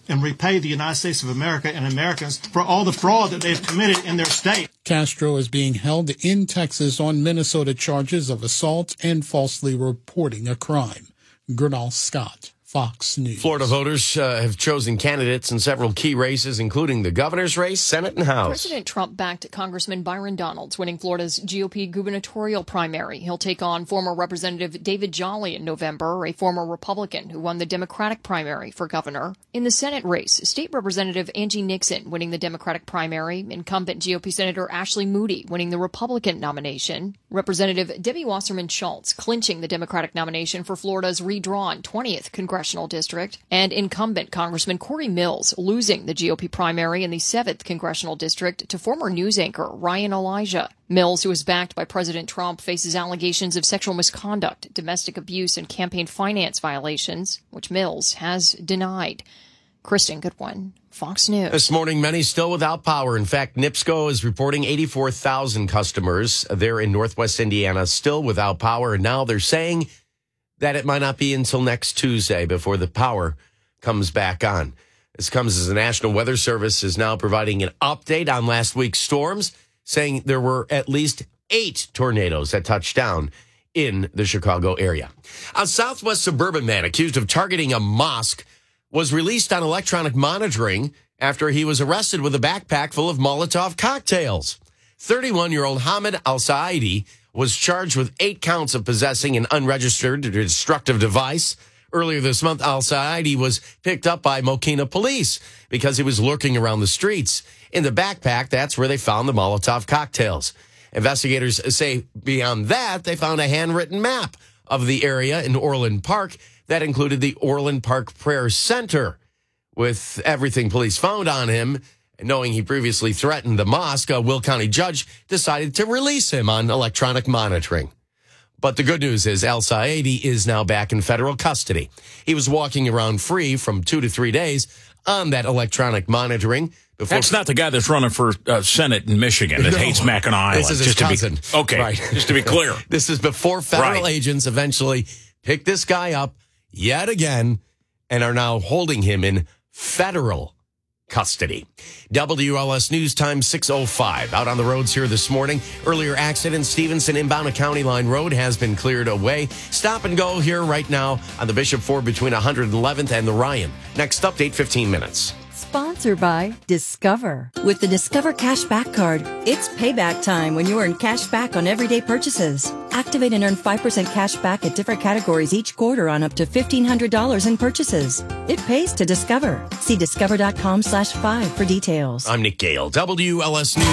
and repay the United States of America and Americans for all the fraud that they've committed in their state. Castro is being held in Texas on Minnesota charges of assault and falsely reporting a crime. Gernal Scott, Fox News. Florida voters have chosen candidates in several key races, including the governor's race, Senate, and House. President Trump backed Congressman Byron Donalds, winning Florida's GOP gubernatorial primary. He'll take on former Representative David Jolly in November, a former Republican who won the Democratic primary for governor. In the Senate race, State Representative Angie Nixon winning the Democratic primary, incumbent GOP Senator Ashley Moody winning the Republican nomination, Representative Debbie Wasserman Schultz clinching the Democratic nomination for Florida's redrawn 20th Congressional District, and incumbent Congressman Corey Mills losing the GOP primary in the 7th Congressional District to former news anchor Ryan Elijah. Mills, who is backed by President Trump, faces allegations of sexual misconduct, domestic abuse, and campaign finance violations, which Mills has denied. Kristen Goodwin, Fox News. This morning, many still without power. In fact, NIPSCO is reporting 84,000 customers there in Northwest Indiana still without power. And now they're saying that it might not be until next Tuesday before the power comes back on. This comes as the National Weather Service is now providing an update on last week's storms, saying there were at least 8 tornadoes that touched down in the Chicago area. A Southwest suburban man accused of targeting a mosque was released on electronic monitoring after he was arrested with a backpack full of Molotov cocktails. 31-year-old Hamid Al-Saidi was charged with 8 counts of possessing an unregistered destructive device. Earlier this month, Al-Saidi was picked up by Mokina police because he was lurking around the streets. In the backpack, that's where they found the Molotov cocktails. Investigators say beyond that, they found a handwritten map of the area in Orland Park that included the Orland Park Prayer Center. With everything police found on him, knowing he previously threatened the mosque, a Will County judge decided to release him on electronic monitoring. But the good news is Al-Saidi is now back in federal custody. He was walking around free from 2 to 3 days on that electronic monitoring. That's not the guy that's running for Senate in Michigan that hates Mackinac Island. This is his cousin. Okay, just to be clear. This is before federal agents eventually picked this guy up yet again and are now holding him in federal custody. WLS News Time 6:05. Out on the roads here this morning. Earlier accident, Stevenson inbound to County Line Road has been cleared away. Stop and go here right now on the Bishop Ford between 111th and the Ryan. Next update, 15 minutes. Sponsored by Discover. With the Discover Cashback Card, it's payback time when you earn cash back on everyday purchases. Activate and earn 5% cash back at different categories each quarter on up to $1,500 in purchases. It pays to Discover. See discover.com/5 for details. I'm Nick Gale, WLS News.